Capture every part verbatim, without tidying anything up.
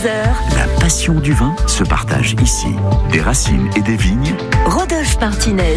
onze heures. La passion du vin se partage ici. Des racines et des vignes. Rodolphe Martinez.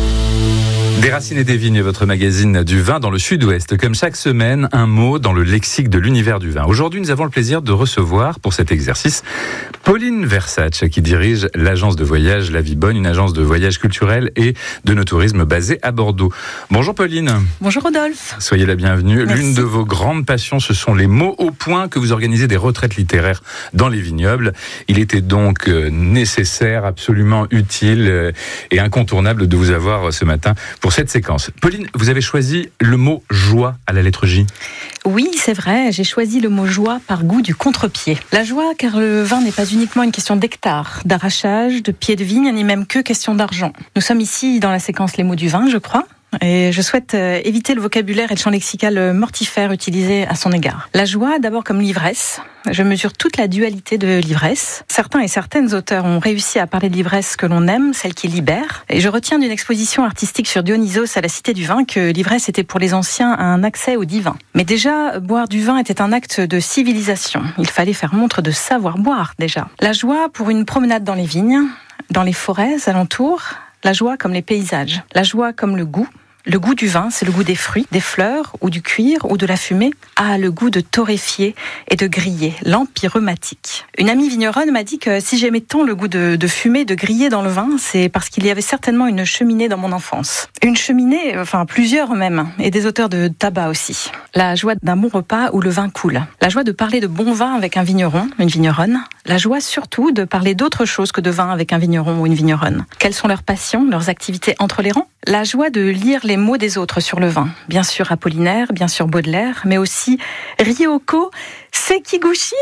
Des racines et des vignes, votre magazine du vin dans le Sud-Ouest. Comme chaque semaine, un mot dans le lexique de l'univers du vin. Aujourd'hui, nous avons le plaisir de recevoir pour cet exercice Pauline Versace, qui dirige l'agence de voyage La Vie Bonne, une agence de voyage culturel et de no-tourisme basée à Bordeaux. Bonjour Pauline. Bonjour Rodolphe. Soyez la bienvenue. Merci. L'une de vos grandes passions, ce sont les mots au point, que vous organisez des retraites littéraires dans les vignobles. Il était donc nécessaire, absolument utile et incontournable de vous avoir ce matin pour cette séquence. Pauline, vous avez choisi le mot joie à la lettre J. Oui, c'est vrai, j'ai choisi le mot joie par goût du contre-pied. La joie, car le vin n'est pas uniquement une question d'hectares, d'arrachage, de pieds de vigne, ni même que question d'argent. Nous sommes ici dans la séquence Les mots du vin, je crois. Et je souhaite éviter le vocabulaire et le champ lexical mortifère utilisé à son égard. La joie, d'abord comme l'ivresse. Je mesure toute la dualité de l'ivresse. Certains et certaines auteurs ont réussi à parler de l'ivresse que l'on aime, celle qui libère. Et je retiens d'une exposition artistique sur Dionysos à la Cité du Vin que l'ivresse était pour les anciens un accès au divin. Mais déjà, boire du vin était un acte de civilisation. Il fallait faire montre de savoir boire déjà. La joie pour une promenade dans les vignes, dans les forêts alentours. La joie comme les paysages. La joie comme le goût. Le goût du vin, c'est le goût des fruits, des fleurs, ou du cuir, ou de la fumée. Ah, le goût de torréfier et de griller, l'empyreumatique. Une amie vigneronne m'a dit que si j'aimais tant le goût de, de fumer, de griller dans le vin, c'est parce qu'il y avait certainement une cheminée dans mon enfance. Une cheminée, enfin plusieurs même, et des auteurs de tabac aussi. La joie d'un bon repas où le vin coule. La joie de parler de bon vin avec un vigneron, une vigneronne. La joie surtout de parler d'autre chose que de vin avec un vigneron ou une vigneronne. Quelles sont leurs passions, leurs activités entre les rangs? La joie de lire les mots des autres sur le vin. Bien sûr Apollinaire, bien sûr Baudelaire, mais aussi Ryoko Sekiguchi,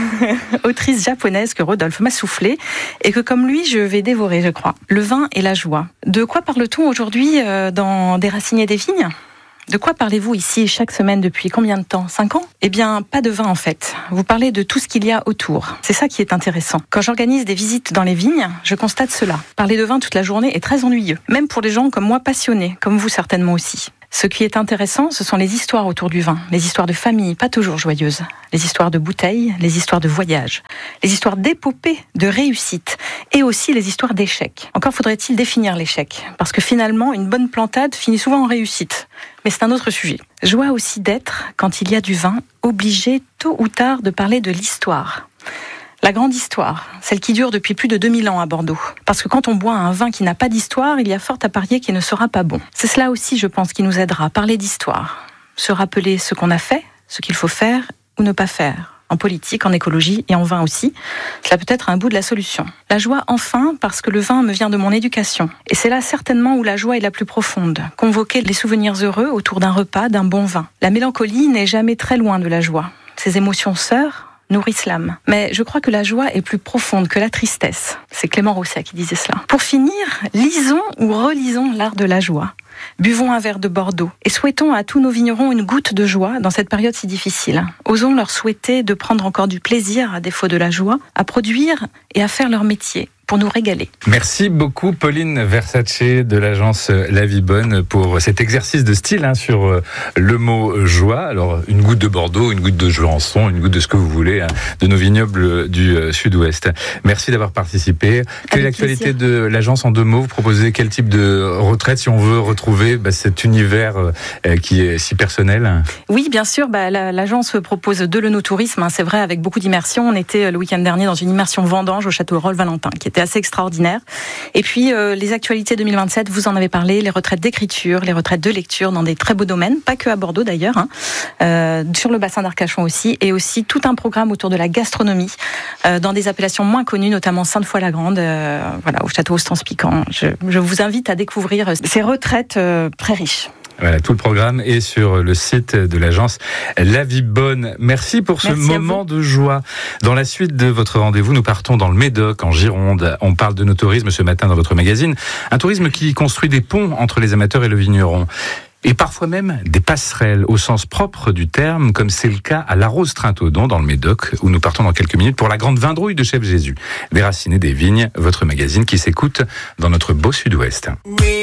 autrice japonaise que Rodolphe m'a soufflé et que comme lui je vais dévorer, je crois. Le vin et la joie. De quoi parle-t-on aujourd'hui dans Des racines et des vignes ? De quoi parlez-vous ici chaque semaine depuis combien de temps? Cinq ans? Eh bien, pas de vin en fait. Vous parlez de tout ce qu'il y a autour. C'est ça qui est intéressant. Quand j'organise des visites dans les vignes, je constate cela. Parler de vin toute la journée est très ennuyeux. Même pour les gens comme moi passionnés, comme vous certainement aussi. Ce qui est intéressant, ce sont les histoires autour du vin. Les histoires de famille, pas toujours joyeuses. Les histoires de bouteilles, les histoires de voyage. Les histoires d'épopées, de réussite. Et aussi les histoires d'échecs. Encore faudrait-il définir l'échec. Parce que finalement, une bonne plantade finit souvent en réussite. Mais c'est un autre sujet. Joie aussi d'être, quand il y a du vin, obligé tôt ou tard de parler de l'histoire. La grande histoire, celle qui dure depuis plus de deux mille ans à Bordeaux. Parce que quand on boit un vin qui n'a pas d'histoire, il y a fort à parier qu'il ne sera pas bon. C'est cela aussi, je pense, qui nous aidera, parler d'histoire. Se rappeler ce qu'on a fait, ce qu'il faut faire ou ne pas faire. En politique, en écologie et en vin aussi. Cela peut être un bout de la solution. La joie, enfin, parce que le vin me vient de mon éducation. Et c'est là certainement où la joie est la plus profonde. Convoquer les souvenirs heureux autour d'un repas, d'un bon vin. La mélancolie n'est jamais très loin de la joie. Ces émotions sœurs nourrissent l'âme. Mais je crois que la joie est plus profonde que la tristesse. C'est Clément Rosset qui disait cela. Pour finir, lisons ou relisons l'art de la joie. Buvons un verre de Bordeaux et souhaitons à tous nos vignerons une goutte de joie dans cette période si difficile. Osons leur souhaiter de prendre encore du plaisir, à défaut de la joie, à produire et à faire leur métier pour nous régaler. Merci beaucoup Pauline Versace de l'agence La Vie Bonne pour cet exercice de style hein, sur le mot joie. Alors une goutte de Bordeaux, une goutte de Jurançon, une goutte de ce que vous voulez hein, de nos vignobles du Sud-Ouest. Merci d'avoir participé. Quelle est l'actualité de l'agence en deux mots? Vous proposez quel type de retraite si on veut retrouver bah, cet univers euh, qui est si personnel? Oui, bien sûr. Bah, la, l'agence propose de l'œnotourisme. Hein, c'est vrai, avec beaucoup d'immersion. On était le week-end dernier dans une immersion vendange au château Rolle-Valentin, qui était assez extraordinaire. Et puis, euh, les actualités deux mille vingt-sept, vous en avez parlé, les retraites d'écriture, les retraites de lecture dans des très beaux domaines, pas que à Bordeaux d'ailleurs, hein, euh, sur le bassin d'Arcachon aussi, et aussi tout un programme autour de la gastronomie, euh, dans des appellations moins connues, notamment Sainte-Foy-la-Grande, euh, voilà, au château Ostens-Piquant. Je, je vous invite à découvrir ces retraites euh, très riches. Voilà, tout le programme est sur le site de l'agence La Vie Bonne. Merci pour ce Merci moment de joie. Dans la suite de votre rendez-vous, nous partons dans le Médoc, en Gironde. On parle de no-tourisme ce matin dans votre magazine. Un tourisme qui construit des ponts entre les amateurs et le vigneron. Et parfois même des passerelles au sens propre du terme, comme c'est le cas à La Rose-Trintaudon dans le Médoc, où nous partons dans quelques minutes pour la grande vindrouille de Chef Jésus. Des racines et des vignes, votre magazine qui s'écoute dans notre beau Sud-Ouest. Oui.